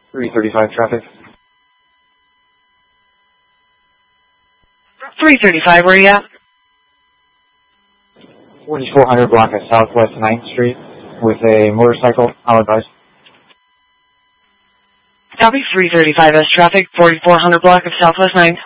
335 traffic. 335, where are you at? 4400 block of Southwest 9th Street with a motorcycle. I'll advise. Copy, 335S traffic, 4400 block of Southwest 9th.